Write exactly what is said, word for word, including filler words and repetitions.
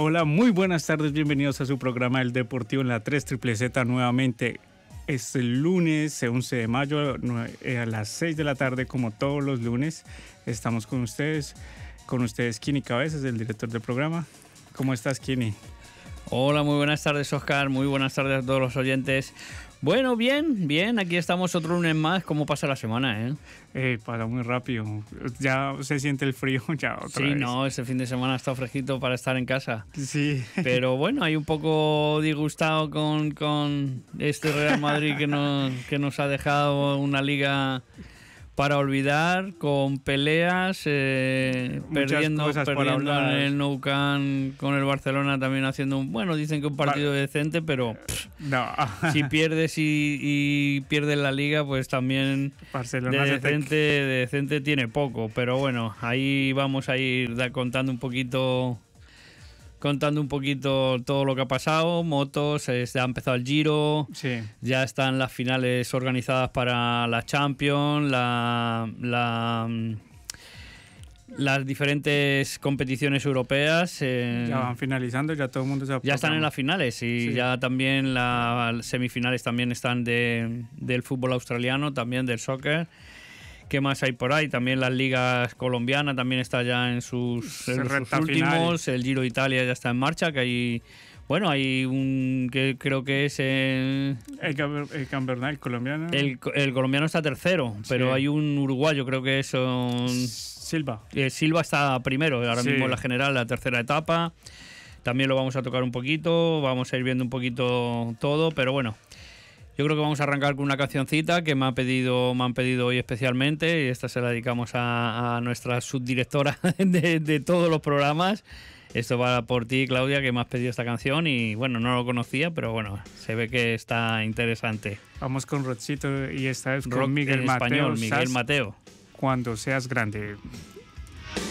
Hola, muy buenas tardes, bienvenidos a su programa El Deportivo en la tres Triple Z nuevamente. Este lunes once de mayo a las seis de la tarde, como todos los lunes, estamos con ustedes, con ustedes Kini Cabezas, el director del programa. ¿Cómo estás, Kini? Hola, muy buenas tardes, Oscar, muy buenas tardes a todos los oyentes. Bueno, bien, bien, aquí estamos otro lunes más. ¿Cómo pasa la semana, eh? Eh, pasa muy rápido, ya se siente el frío, ya otra sí, vez. Sí, no, este fin de semana está fresquito para estar en casa. Sí. Pero bueno, hay un poco disgustado con, con este Real Madrid que nos, que nos ha dejado una liga para olvidar, con peleas, eh, perdiendo, perdiendo en el Nou Camp con el Barcelona, también haciendo un, bueno, dicen que un partido Bar- decente, pero pff, no. Si pierdes y, y pierdes la liga, pues también Barcelona de decente, te... de decente tiene poco, pero bueno, ahí vamos a ir da, contando un poquito... contando un poquito todo lo que ha pasado, motos, eh, ya ha empezado el Giro, sí. Ya están las finales organizadas para la Champions, la, la, las diferentes competiciones europeas. Eh, ya van finalizando, ya todo el mundo se ha Ya están en las finales y sí. Ya también las semifinales también están de, del fútbol australiano, también del soccer. ¿Qué más hay por ahí? También las ligas colombianas también está ya en sus, en sus últimos. El Giro de Italia ya está en marcha, que hay, bueno, hay un que creo que es el el, el Cambernal colombiano. El, el colombiano está tercero, pero sí. Hay un uruguayo, creo que es un, Silva. Eh, Silva está primero, ahora sí. mismo en la general, la tercera etapa. También lo vamos a tocar un poquito, vamos a ir viendo un poquito todo, pero bueno. Yo creo que vamos a arrancar con una cancioncita que me ha pedido, me han pedido hoy especialmente, y esta se la dedicamos a, a nuestra subdirectora de, de todos los programas. Esto va por ti, Claudia, que me has pedido esta canción y bueno, no lo conocía, pero bueno, se ve que está interesante. Vamos con Rockcito y esta vez con Rock Miguel en Mateo. Español, Miguel Mateo. Cuando seas grande.